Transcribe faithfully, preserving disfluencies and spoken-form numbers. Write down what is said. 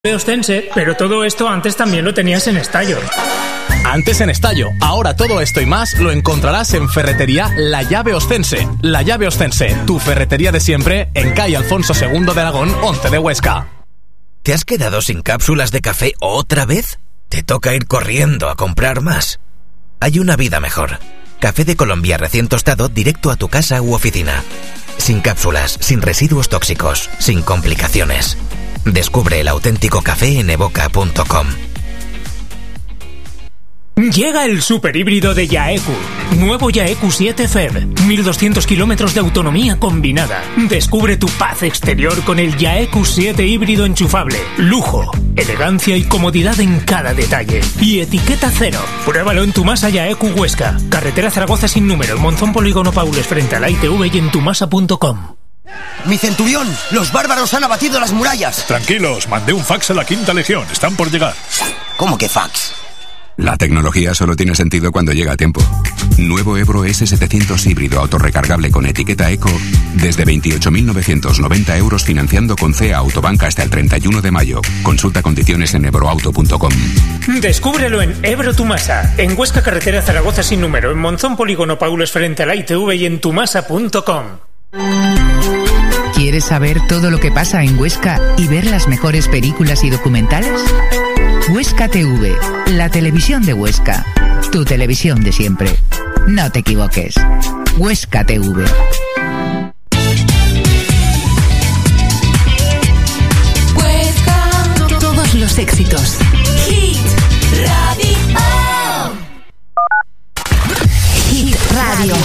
Ostense, pero todo esto antes también lo tenías en Estallo. Antes en Estallo, ahora todo esto y más lo encontrarás en Ferretería La Llave Ostense. La Llave Ostense, tu ferretería de siempre, en calle Alfonso segundo de Aragón, once de Huesca. ¿Te has quedado sin cápsulas de café otra vez? ¿Te toca ir corriendo a comprar más? Hay una vida mejor. Café de Colombia recién tostado directo a tu casa u oficina. Sin cápsulas, sin residuos tóxicos, sin complicaciones. Descubre el auténtico café en evoca punto com. Llega el superhíbrido de Yaeku. Nuevo Yaeku siete F E V. mil doscientos kilómetros de autonomía combinada. Descubre tu paz exterior con el Yaeku siete híbrido enchufable. Lujo, elegancia y comodidad en cada detalle. Y etiqueta cero. Pruébalo en Tumasa Yaeku Huesca. Carretera Zaragoza sin número. Monzón Polígono Paules frente a la I T V y en tumasa punto com. ¡Mi centurión! ¡Los bárbaros han abatido las murallas! Tranquilos, mandé un fax a la Quinta Legión. Están por llegar. ¿Cómo que fax? La tecnología solo tiene sentido cuando llega a tiempo. Nuevo Ebro ese setecientos híbrido autorrecargable con etiqueta Eco desde veintiocho mil novecientos noventa euros financiando con C E A Autobank hasta el treinta y uno de mayo. Consulta condiciones en ebroauto punto com. Descúbrelo en Ebro Tumasa, en Huesca Carretera Zaragoza sin número, en Monzón Polígono Paules frente a la I T V y en tumasa punto com. ¿Quieres saber todo lo que pasa en Huesca y ver las mejores películas y documentales? Huesca T V, la televisión de Huesca. Tu televisión de siempre. No te equivoques. Huesca T V.